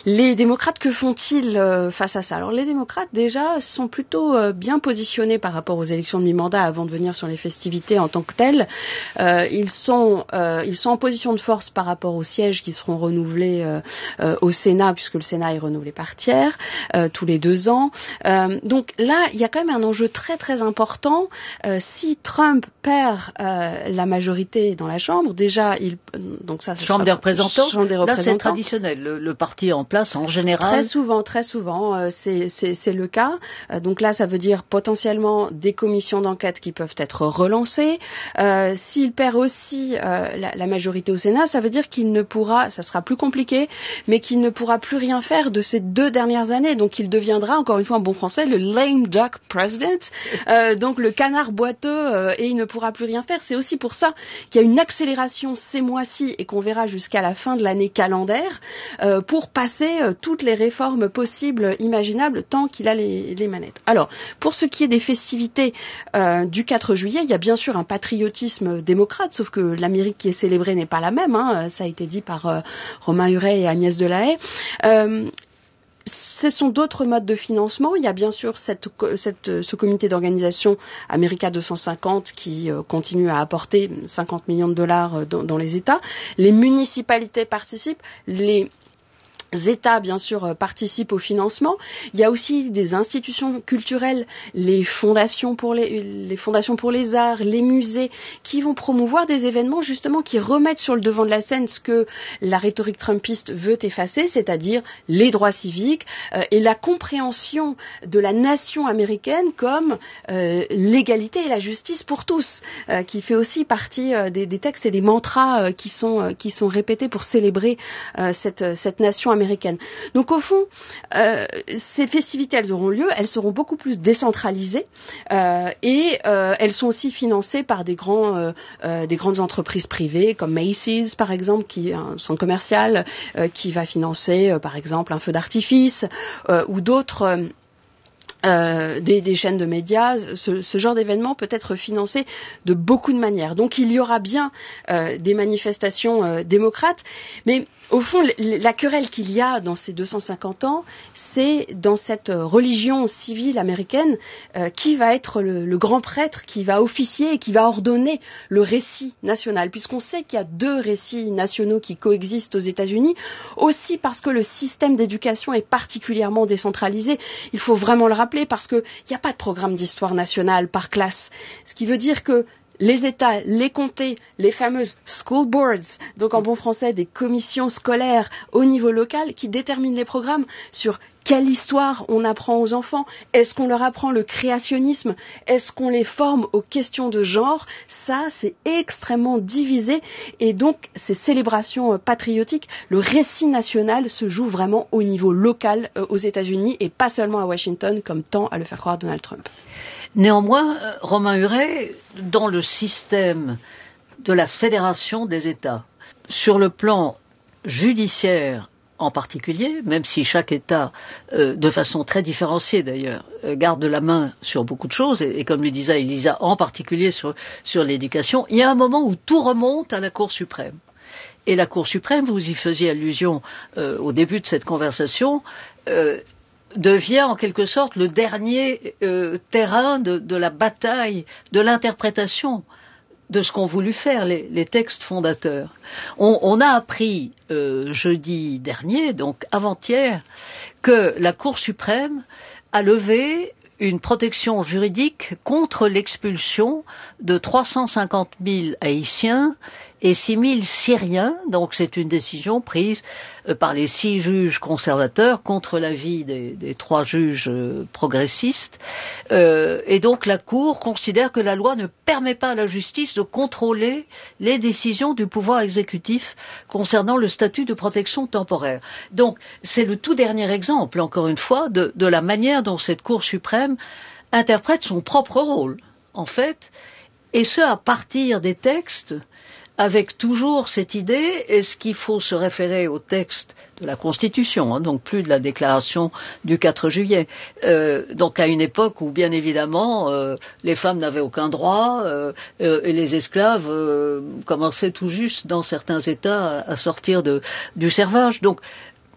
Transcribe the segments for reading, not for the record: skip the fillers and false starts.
Les démocrates, que font-ils face à ça? Alors les démocrates déjà sont plutôt bien positionnés par rapport aux élections de mi-mandat avant de venir sur les festivités en tant que telles. Ils sont en position de force par rapport aux sièges qui seront renouvelés au Sénat, puisque le Sénat est renouvelé par tiers tous les 2 ans. Donc là, il y a quand même un enjeu très très important. Si Trump perd la majorité dans la Chambre, déjà, donc ça Chambre des représentants. Là, c'est traditionnel. Le parti en place, en général. Très souvent, c'est le cas. Donc là, ça veut dire potentiellement des commissions d'enquête qui peuvent être relancées. S'il perd aussi la majorité au Sénat, ça veut dire qu'il ne pourra, ça sera plus compliqué, mais qu'il ne pourra plus rien faire de ces 2 dernières années. Donc il deviendra, encore une fois en bon français, le lame duck president, donc le canard boiteux, et il ne pourra plus rien faire. C'est aussi pour ça qu'il y a une accélération ces mois-ci et qu'on verra jusqu'à la fin de l'année calendaire pour passer toutes les réformes possibles, imaginables, tant qu'il a les manettes. Alors, pour ce qui est des festivités du 4 juillet, il y a bien sûr un patriotisme démocrate, sauf que l'Amérique qui est célébrée n'est pas la même, ça a été dit par Romain Huret et Agnès Delahaye. Ce sont d'autres modes de financement. Il y a bien sûr ce comité d'organisation America 250 qui continue à apporter 50 millions de dollars dans les États. Les municipalités participent, les États, bien sûr, participent au financement. Il y a aussi des institutions culturelles, les fondations pour les arts, les musées, qui vont promouvoir des événements, justement, qui remettent sur le devant de la scène ce que la rhétorique trumpiste veut effacer, c'est-à-dire les droits civiques et la compréhension de la nation américaine comme l'égalité et la justice pour tous, qui fait aussi partie des textes et des mantras qui sont répétés pour célébrer cette nation américaine. Donc au fond, ces festivités, elles auront lieu, elles seront beaucoup plus décentralisées et elles sont aussi financées par des grandes entreprises privées comme Macy's par exemple, qui est un centre commercial qui va financer par exemple un feu d'artifice ou d'autres. Des chaînes de médias, ce genre d'événement peut être financé de beaucoup de manières. Donc il y aura bien des manifestations démocrates, mais au fond, la querelle qu'il y a dans ces 250 ans, c'est dans cette religion civile américaine qui va être le grand prêtre qui va officier et qui va ordonner le récit national, puisqu'on sait qu'il y a 2 récits nationaux qui coexistent aux États-Unis, aussi parce que le système d'éducation est particulièrement décentralisé. Il faut vraiment le rappeler parce qu'il n'y a pas de programme d'histoire nationale par classe, ce qui veut dire que les États, les comtés, les fameuses school boards, donc en bon français des commissions scolaires au niveau local qui déterminent les programmes sur quelle histoire on apprend aux enfants, est-ce qu'on leur apprend le créationnisme, est-ce qu'on les forme aux questions de genre, ça c'est extrêmement divisé et donc ces célébrations patriotiques, le récit national se joue vraiment au niveau local aux États-Unis et pas seulement à Washington comme tend à le faire croire Donald Trump. Néanmoins, Romain Huret, dans le système de la fédération des États, sur le plan judiciaire en particulier, même si chaque État, de façon très différenciée d'ailleurs, garde la main sur beaucoup de choses, et comme le disait Elisa, en particulier sur l'éducation, il y a un moment où tout remonte à la Cour suprême. Et la Cour suprême, vous y faisiez allusion au début de cette conversation, devient en quelque sorte le dernier terrain de la bataille, de l'interprétation de ce qu'ont voulu faire les textes fondateurs. On a appris jeudi dernier, donc avant-hier, que la Cour suprême a levé une protection juridique contre l'expulsion de 350 000 Haïtiens et 6 000 Syriens. Donc c'est une décision prise par les 6 juges conservateurs contre l'avis des 3 juges progressistes. Et donc la Cour considère que la loi ne permet pas à la justice de contrôler les décisions du pouvoir exécutif concernant le statut de protection temporaire. Donc c'est le tout dernier exemple, encore une fois, de la manière dont cette Cour suprême interprète son propre rôle, en fait, et ce à partir des textes, avec toujours cette idée, est-ce qu'il faut se référer au texte de la Constitution, donc plus de la déclaration du 4 juillet, donc à une époque où bien évidemment les femmes n'avaient aucun droit et les esclaves commençaient tout juste dans certains États à sortir du servage. Donc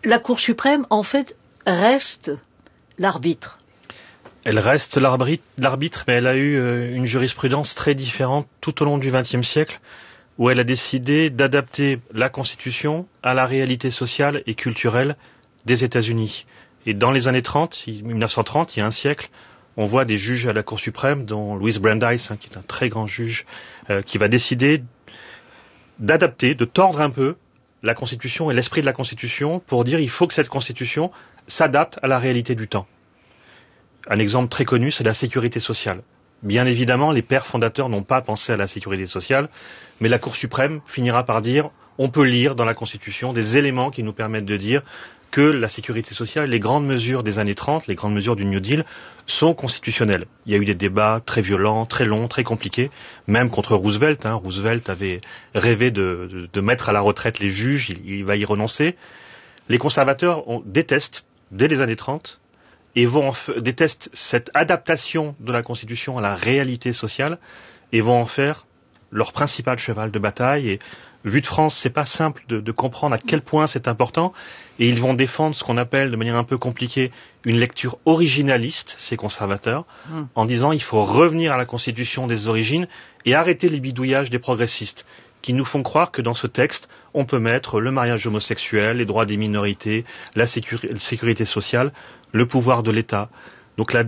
la Cour suprême, en fait, reste l'arbitre. Elle reste l'arbitre, mais elle a eu une jurisprudence très différente tout au long du XXe siècle, où elle a décidé d'adapter la Constitution à la réalité sociale et culturelle des États-Unis. Et dans les années 1930, il y a un siècle, on voit des juges à la Cour suprême, dont Louis Brandeis, qui est un très grand juge, qui va décider d'adapter, de tordre un peu la Constitution et l'esprit de la Constitution pour dire il faut que cette Constitution s'adapte à la réalité du temps. Un exemple très connu, c'est la sécurité sociale. Bien évidemment, les pères fondateurs n'ont pas pensé à la sécurité sociale, mais la Cour suprême finira par dire on peut lire dans la Constitution des éléments qui nous permettent de dire que la sécurité sociale, les grandes mesures des années 30, les grandes mesures du New Deal, sont constitutionnelles. Il y a eu des débats très violents, très longs, très compliqués, même contre Roosevelt. Roosevelt avait rêvé de mettre à la retraite les juges, il va y renoncer. Les conservateurs détestent, dès les années 30, et détestent cette adaptation de la Constitution à la réalité sociale, et vont en faire leur principal cheval de bataille. Et vu de France, c'est pas simple de comprendre à quel point c'est important, et ils vont défendre ce qu'on appelle, de manière un peu compliquée, une lecture originaliste, ces conservateurs, en disant il faut revenir à la Constitution des origines et arrêter les bidouillages des progressistes, qui nous font croire que dans ce texte, on peut mettre le mariage homosexuel, les droits des minorités, la sécurité sociale, le pouvoir de l'État. Donc là,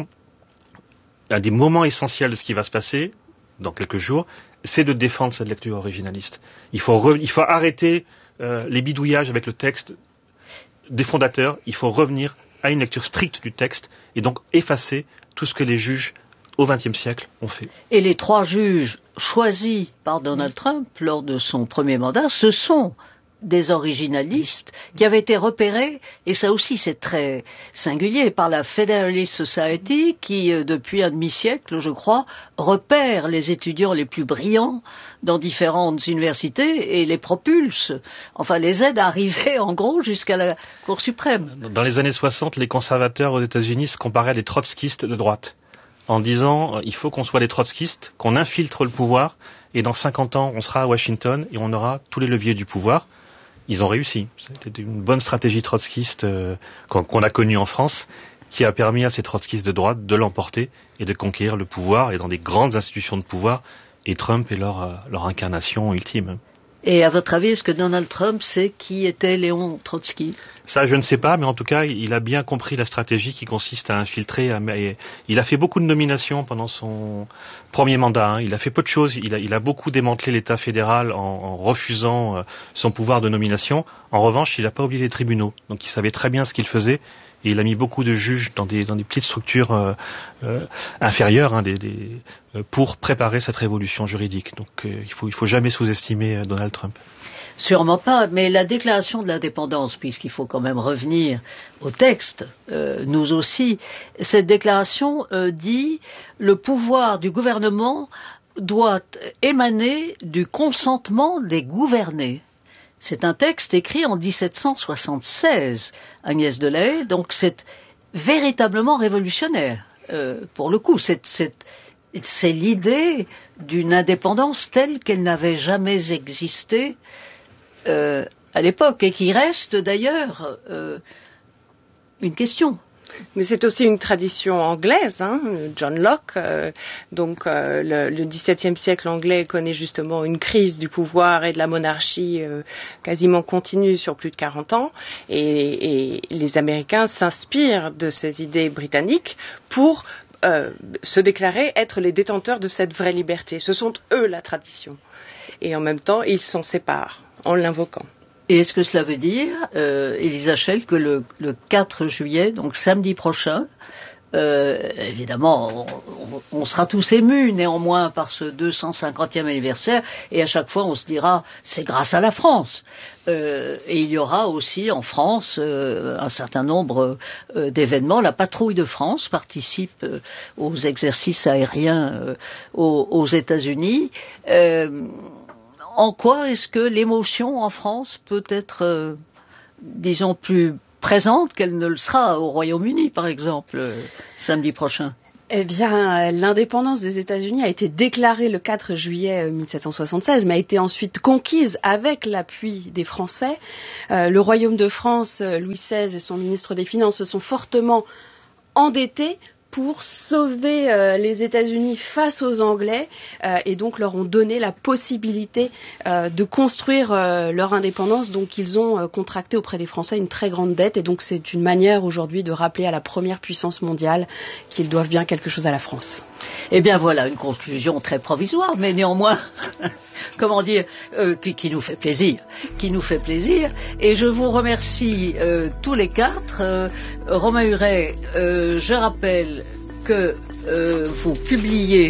un des moments essentiels de ce qui va se passer, dans quelques jours, c'est de défendre cette lecture originaliste. Il faut arrêter les bidouillages avec le texte des fondateurs, il faut revenir à une lecture stricte du texte, et donc effacer tout ce que les juges au XXe siècle ont fait. Et les 3 juges choisis par Donald Trump lors de son premier mandat, ce sont des originalistes qui avaient été repérés, et ça aussi c'est très singulier, par la Federalist Society qui, depuis un demi-siècle, je crois, repère les étudiants les plus brillants dans différentes universités et les propulse, enfin les aide à arriver en gros jusqu'à la Cour suprême. Dans les années 60, les conservateurs aux États-Unis se comparaient à des trotskistes de droite, en disant il faut qu'on soit des trotskistes, qu'on infiltre le pouvoir, et dans 50 ans on sera à Washington et on aura tous les leviers du pouvoir. Ils ont réussi. C'était une bonne stratégie trotskiste qu'on a connue en France, qui a permis à ces trotskistes de droite de l'emporter et de conquérir le pouvoir, et dans des grandes institutions de pouvoir, et Trump est leur incarnation ultime. Et à votre avis, est-ce que Donald Trump sait qui était Léon Trotsky ? Ça, je ne sais pas, mais en tout cas, il a bien compris la stratégie qui consiste à infiltrer. Il a fait beaucoup de nominations pendant son premier mandat. Il a fait peu de choses. Il a beaucoup démantelé l'État fédéral en refusant son pouvoir de nomination. En revanche, il n'a pas oublié les tribunaux. Donc, il savait très bien ce qu'il faisait. Et il a mis beaucoup de juges dans des petites structures inférieures pour préparer cette révolution juridique. Donc il faut jamais sous-estimer Donald Trump. Sûrement pas, mais la déclaration de l'indépendance, puisqu'il faut quand même revenir au texte, nous aussi, cette déclaration dit le pouvoir du gouvernement doit émaner du consentement des gouvernés. C'est un texte écrit en 1776, Agnès Delahaye, donc c'est véritablement révolutionnaire. Pour le coup, c'est l'idée d'une indépendance telle qu'elle n'avait jamais existé à l'époque, et qui reste d'ailleurs une question. Mais c'est aussi une tradition anglaise, John Locke. Le XVIIe siècle anglais connaît justement une crise du pouvoir et de la monarchie quasiment continue sur plus de 40 ans. Et les Américains s'inspirent de ces idées britanniques pour se déclarer être les détenteurs de cette vraie liberté. Ce sont eux la tradition. Et en même temps, ils s'en séparent en l'invoquant. Et est-ce que cela veut dire, Elisa Schell, que le 4 juillet, donc samedi prochain, évidemment, on sera tous émus néanmoins par ce 250e anniversaire, et à chaque fois on se dira, c'est grâce à la France. Et il y aura aussi en France un certain nombre d'événements. La patrouille de France participe aux exercices aériens aux États-Unis. En quoi est-ce que l'émotion en France peut être, disons, plus présente qu'elle ne le sera au Royaume-Uni, par exemple, samedi prochain ? Eh bien, l'indépendance des États-Unis a été déclarée le 4 juillet 1776, mais a été ensuite conquise avec l'appui des Français. Le Royaume de France, Louis XVI et son ministre des Finances se sont fortement endettés pour sauver les États-Unis face aux Anglais et donc leur ont donné la possibilité de construire leur indépendance. Donc ils ont contracté auprès des Français une très grande dette et donc c'est une manière aujourd'hui de rappeler à la première puissance mondiale qu'ils doivent bien quelque chose à la France. Eh bien voilà une conclusion très provisoire, mais néanmoins, comment dire, qui nous fait plaisir, Et je vous remercie tous les quatre. Romain Huret, je rappelle que vous publiez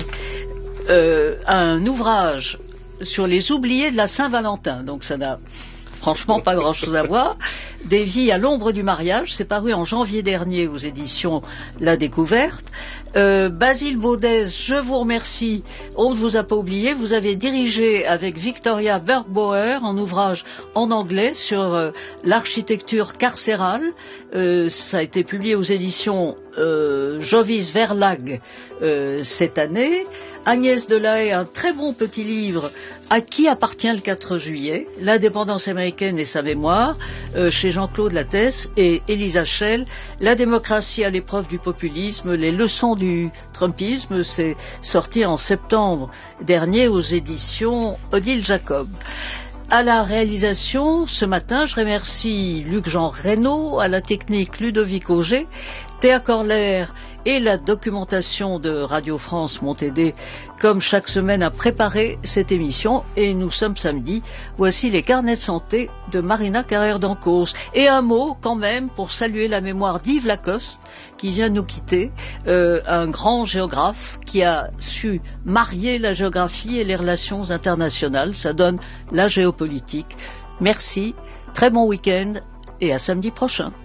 un ouvrage sur les oubliés de la Saint-Valentin, donc ça n'a franchement pas grand-chose à voir. Des vies à l'ombre du mariage, c'est paru en janvier dernier aux éditions La Découverte. Basile Baudès, je vous remercie. On ne vous a pas oublié. Vous avez dirigé avec Victoria Bergbauer un ouvrage en anglais sur l'architecture carcérale. Ça a été publié aux éditions Jovis Verlag cette année. Agnès Delahaye, un très bon petit livre, À qui appartient le 4 juillet, l'indépendance américaine et sa mémoire, chez Jean-Claude Lattès et Elisa Schell, La démocratie à l'épreuve du populisme, les leçons du trumpisme, c'est sorti en septembre dernier aux éditions Odile Jacob. À la réalisation, ce matin, je remercie Luc-Jean Reynaud, à la technique Ludovic Auger, Théa Corler et la documentation de Radio France m'ont aidé, comme chaque semaine, à préparer cette émission. Et nous sommes samedi. Voici les carnets de santé de Marina Carrère-Dancause. Et un mot, quand même, pour saluer la mémoire d'Yves Lacoste, qui vient nous quitter, un grand géographe qui a su marier la géographie et les relations internationales. Ça donne la géopolitique. Merci, très bon week-end et à samedi prochain.